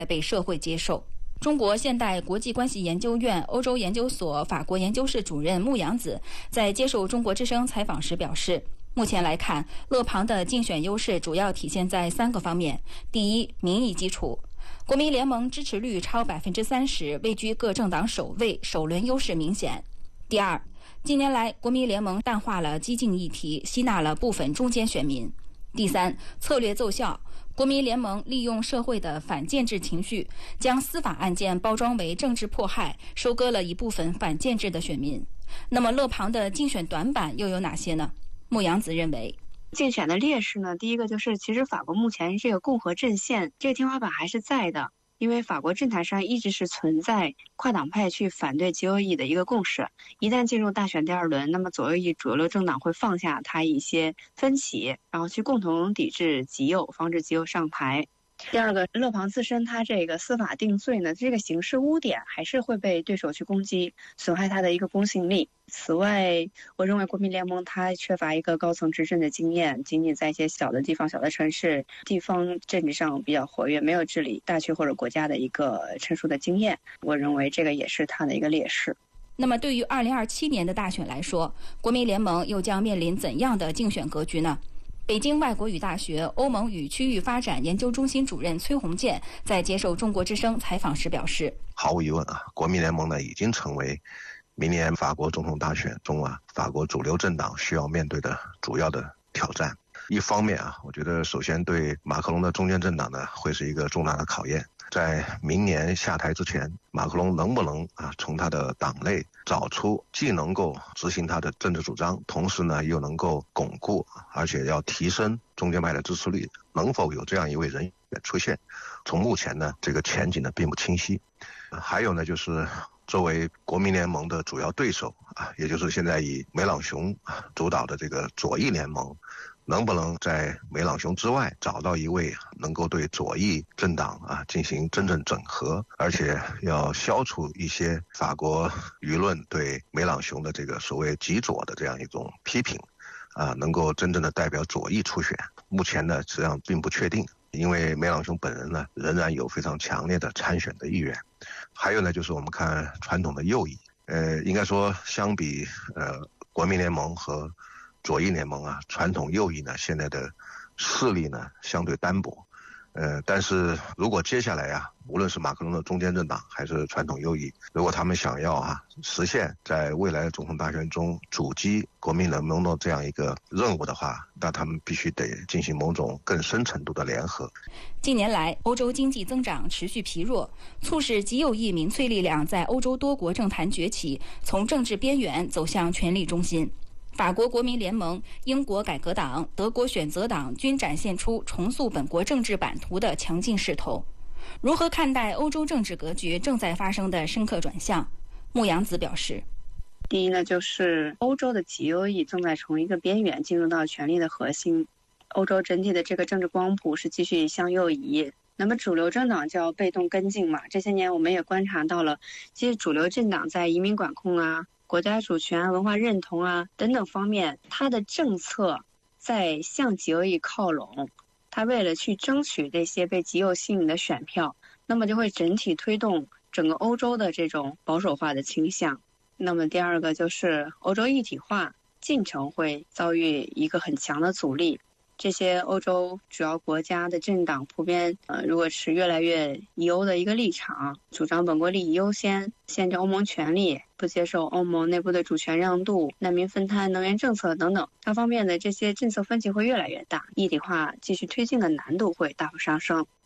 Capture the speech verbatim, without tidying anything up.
被社会接受。中国现代国际关系研究院欧洲研究所法国研究室主任穆阳子在接受中国之声采访时表示，目前来看，勒庞的竞选优势主要体现在三个方面。第一，民意基础，国民联盟支持率超百分之三十，位居各政党首位，首轮优势明显。第二，近年来国民联盟淡化了激进议题，吸纳了部分中间选民。第三，策略奏效，国民联盟利用社会的反建制情绪，将司法案件包装为政治迫害，收割了一部分反建制的选民。那么勒庞的竞选短板又有哪些呢？穆阳子认为， 竞选的劣势呢，第一个就是其实法国目前这个共和阵线这个天花板还是在的，因为法国政坛上一直是存在跨党派去反对极右翼的一个共识，一旦进入大选第二轮，那么左右翼主流政党会放下它一些分歧，然后去共同抵制极右，防止极右上台。第二个，勒庞自身他这个司法定罪呢，这个刑事污点还是会被对手去攻击，损害他的一个公信力。此外，我认为国民联盟它缺乏一个高层执政的经验，仅仅在一些小的地方、小的城市，地方政治上比较活跃，没有治理大区或者国家的一个成熟的经验。我认为这个也是它的一个劣势。 那么，对于二零二七年的大选来说，国民联盟又将面临怎样的竞选格局呢？北京外国语大学欧盟与区域发展研究中心主任崔洪建在接受中国之声采访时表示， 毫无疑问啊，国民联盟呢已经成为明年法国总统大选中啊法国主流政党需要面对的主要的挑战。一方面啊，我觉得首先对马克龙的中间政党呢会是一个重大的考验。在明年下台之前，马克龙能不能啊从他的党内找出既能够执行他的政治主张，同时呢又能够巩固而且要提升中间派的支持率，能否有这样一位人选出现？从目前呢这个前景呢并不清晰。还有呢就是作为国民联盟的主要对手啊，也就是现在以梅朗雄主导的这个左翼联盟，能不能在梅朗雄之外找到一位能够对左翼政党啊进行真正整合，而且要消除一些法国舆论对梅朗雄的这个所谓极左的这样一种批评啊，能够真正的代表左翼出选。目前呢实际上并不确定，因为梅朗雄本人呢仍然有非常强烈的参选的意愿。还有呢就是我们看传统的右翼，呃，应该说相比呃国民联盟和左翼联盟啊，传统右翼呢现在的势力呢相对单薄，呃，但是如果接下来啊，无论是马克龙的中间政党还是传统右翼，如果他们想要啊实现在未来的总统大选中阻击国民联盟的这样一个任务的话，那他们必须得进行某种更深程度的联合。 近年来，欧洲经济增长持续疲弱，促使极右翼民粹力量在欧洲多国政坛崛起，从政治边缘走向权力中心。法国国民联盟、英国改革党、德国选择党均展现出重塑本国政治版图的强劲势头。如何看待欧洲政治格局正在发生的深刻转向？穆阳子表示， 第一呢，就是欧洲的极右翼正在从一个边缘进入到权力的核心，欧洲整体的这个政治光谱是继续向右移。那么主流政党就要被动跟进嘛。这些年我们也观察到了，其实主流政党在移民管控啊、国家主权、文化认同啊等等方面，它的政策在向极右翼靠拢，它为了去争取这些被极右吸引的选票，那么就会整体推动整个欧洲的这种保守化的倾向。那么第二个就是欧洲一体化进程会遭遇一个很强的阻力。这些欧洲主要国家的政党普遍呃，如果是越来越以欧的一个立场，主张本国利益优先，限制欧盟权利，不接受欧盟内部的主权让渡、难民分摊、能源政策等等各方面的这些政策分歧会越来越大，一体化继续推进的难度会大幅上升。